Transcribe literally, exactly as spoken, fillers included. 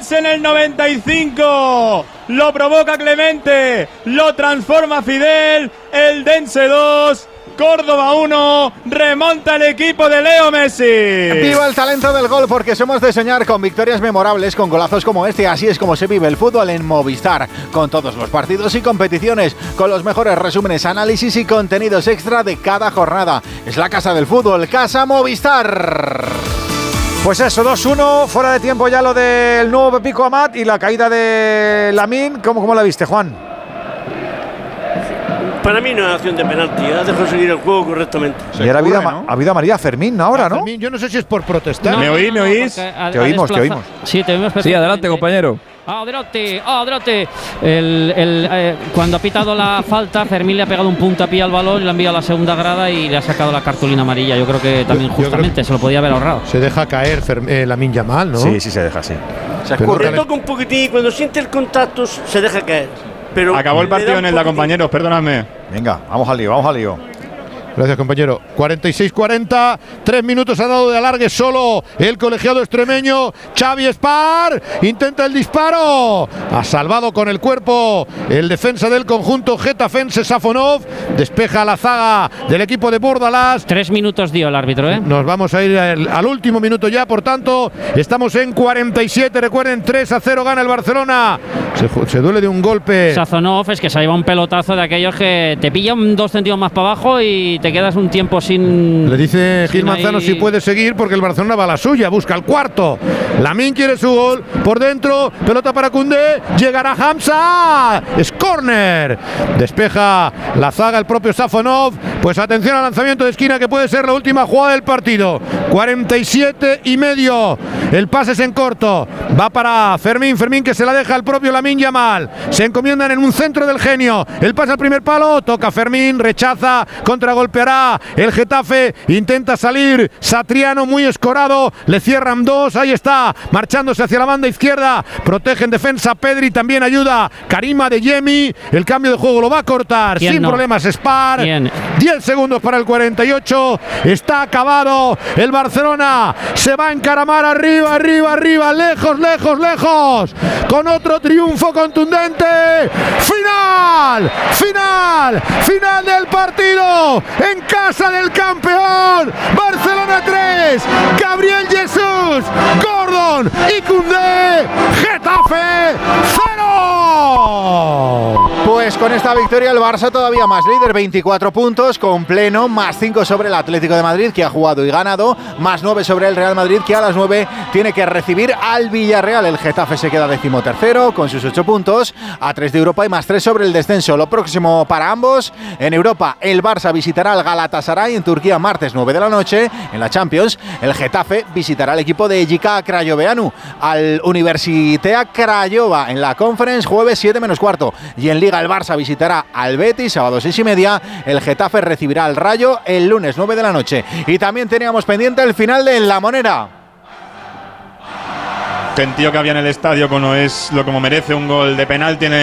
Dense en el noventa y cinco. Lo provoca Clemente. Lo transforma Fidel. El Dense dos. Córdoba uno, remonta el equipo de Leo Messi. ¡Viva el talento del gol! Porque somos de soñar con victorias memorables, con golazos como este. Así es como se vive el fútbol en Movistar, con todos los partidos y competiciones, con los mejores resúmenes, análisis y contenidos extra de cada jornada. Es la casa del fútbol, Casa Movistar. Pues eso, dos uno, fuera de tiempo ya lo del nuevo Pepico Amat y la caída de Lamine. ¿Cómo, cómo la viste, Juan? Para mí no es acción de penalti, ha dejado seguir el juego correctamente. Y ahora ha habido, ¿no? ha habido a María Fermín ahora, ¿no? Fermín, yo no sé si es por protestar. No, ¿Me oí, me oís? A, te oímos, te oímos. Sí, te oímos. Sí, adelante, compañero. Adelante, adelante. El, el, eh, cuando ha pitado la falta, Fermín le ha pegado un puntapié al balón y le ha enviado a la segunda grada y le ha sacado la cartulina amarilla. Yo creo que también yo, justamente yo se lo podía haber ahorrado. Se deja caer eh, Lamine Yamal, ¿no? Sí, sí se deja, sí. Se escurre. Le toca un poquitín y cuando siente el contacto se deja caer. Pero acabó el partido en el da, compañeros, perdonadme. Venga, vamos al lío, vamos al lío. Gracias, compañero. cuarenta y seis cuarenta, tres minutos ha dado de alargue solo el colegiado extremeño. Xavi Espar intenta el disparo. Ha salvado con el cuerpo el defensa del conjunto getafense, Safonov. Despeja la zaga del equipo de Bordalás. Tres minutos dio el árbitro, ¿eh? Nos vamos a ir al, al último minuto ya, por tanto, estamos en cuarenta y siete. Recuerden, tres a cero gana el Barcelona. Se, se duele de un golpe. Sazonov es que se lleva un pelotazo de aquellos que te pillan dos centímetros más para abajo y te quedas un tiempo sin. Le dice Gil Manzano ahí... si puede seguir porque el Barcelona va a la suya, busca el cuarto. Lamine quiere su gol por dentro, pelota para Koundé, llegará Hamza, es córner, despeja la zaga el propio Safonov. Pues atención al lanzamiento de esquina que puede ser la última jugada del partido. cuarenta y siete y medio, el pase es en corto, va para Fermín, Fermín que se la deja al propio Lamine Yamal, se encomiendan en un centro del genio, el pase al primer palo, toca Fermín, rechaza, contragolpeará el Getafe, intenta salir Satriano muy escorado, le cierran dos, ahí está, marchándose hacia la banda izquierda, protege en defensa Pedri, también ayuda Karima Adeyemi, el cambio de juego lo va a cortar sin no? problemas Spar. ¿Quién? diez segundos para el cuarenta y ocho, está acabado, el Barcelona se va a encaramar arriba, arriba, arriba, lejos, lejos, lejos, con otro triunfo contundente, final, final, final del partido, en casa del campeón, Barcelona tres, Gabriel Jesús, Gordon y Koundé, Getafe cero. Pues con esta victoria el Barça todavía más líder, veinticuatro puntos con pleno, más cinco sobre el Atlético de Madrid que ha jugado y ganado, más nueve sobre el Real Madrid que a las nueve tiene que recibir al Villarreal. El Getafe se queda decimotercero con sus ocho puntos, a tres de Europa y más tres sobre el descenso. Lo próximo para ambos, en Europa el Barça visitará al Galatasaray en Turquía martes nueve de la noche, en la Champions el Getafe visitará al equipo de Jika Crayoveanu, al Universitea Craiova en la Conference jueves siete menos cuarto, y en Liga el Barça visitará al Betis sábado seis y media, el Getafe recibirá al Rayo el lunes nueve de la noche. Y también teníamos pendiente el final de La Monera. Gentío que había en el estadio como es lo como merece un gol de penalti en el